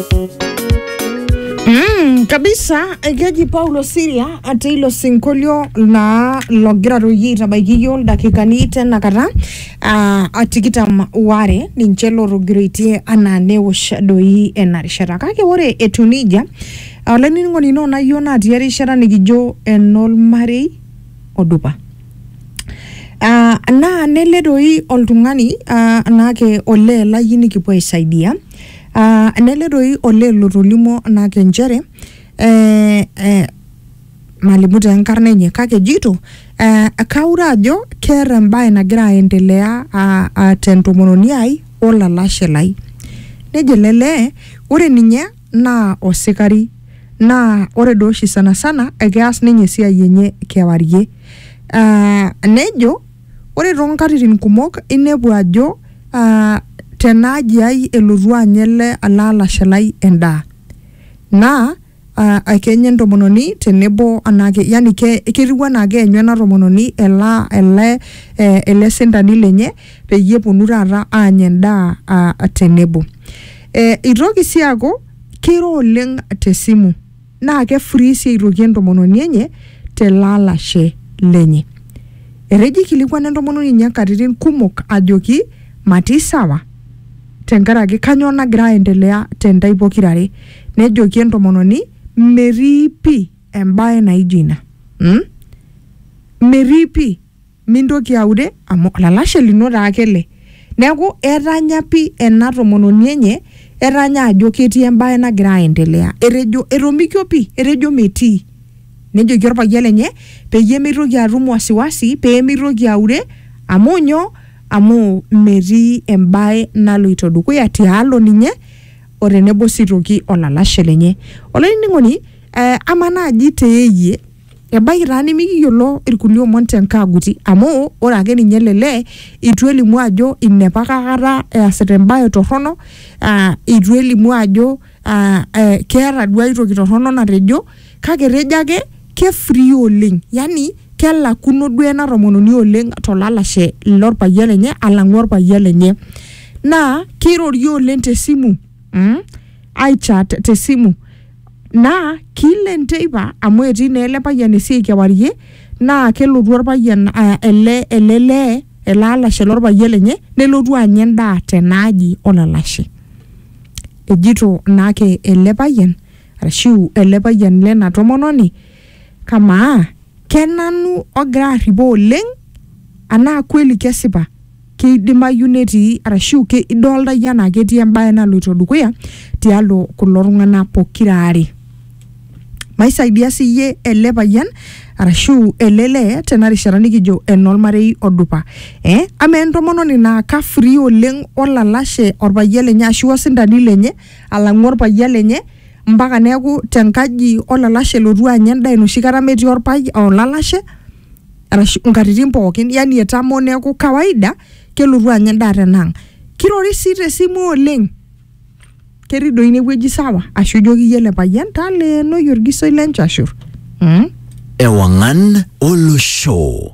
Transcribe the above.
Kabisa Geji Paulo Siria ate ilo sinkolio na logira royi tabayiyo dakikani tena kata atikitam ware ninchelo rogiraitie anane woshadoi enarishara kake ore etunija oleni ngoni no na yona tiarishara nikijo enolmarei odupa na neledoi oltungani nake ole layini kipuo aisaidia neledoi ole lotolimo nake njere malimuta enkarna enye kake jito kaura ajo kera mbae nagira aendelea tentomononi ai olalashe lai nejelele ore ninye na osikari na ore doshi sana sana ekeas ninye siai yenye kewarie nejo ore tonkatitin kumok inepu ajo tenaji ai elotu anyele alalashe lai endaa na akenye ntomononi tenebo anake yani kiriwa nage enywena tomononi ele sendani lenye peyie ponu taata anya endaa tenebo itoki siako kiro oleng tesimu na ke free si iroki ntomononi enye telalashe lenye ereji kilikwana ntomononi nyakatitin kumok ajoki mati sawa tenkaraki kanyo nagira aendelea tendai pokirare nejoki entomononi meripi embae naijina meripi mindoki aude amu lalashe lino taakele neeku etanya pi ena tomononi enye etanya ajo ketii embae nagira aendelea erejo eromikio pi erejo metii nejoki orpayian lenye peyie mitoki atum wasiwasi pee mitoki aude amu nyo amu metii embae naloito dukuya tialo ninye orenebo sitoki olalashe lenye olaininingoni amana aji teeye ebaiki tani mikiyiolo irkulio monte nkaguti amu ore ake ninye lele itu elimu ajo inepaka kata easita embae torrono itu elimu ajo keeta duo aitoki torrono natejo kake rejo ake ke free oleng yani kelakuno duo ena tomononi oleng tolalashe lorpayian lenye alang'u orpayian lenye na kirorio oleng tesimu aichat tesimu na kile nteipa amu etii na ele payian esiai kewarie na kelotu orpayian ele alashe lorpayian lenye nelotu anya endaa tenaaji olalashe ejito nake ele payian arashu ele payian lena tomononi kama kenanu ogira arribo oleng ana kweli kesipa kidimayu netii arashu idolta yana ketii embae naloito dukuya tialo kulo tung'anak pokirare maisaidia siye ele payian arashu elele tenarishara nikijo enolmarei odupa ama entomononi na ka free oleng olalashe orpayian lenye ashu osindani lenye alang'u orpayian lenye mpaka neeku tenkaji olalashe lotu anya endaa enoshi kata metii olalashe arashu nkatitin pookin yani etamo neeku kawaida kelotu anya endaa tenang kirori si tesimu oleng kerido inewueji sawa ashu joki yele payian tale no yorgiso lenchashur Ewangan Olo Show.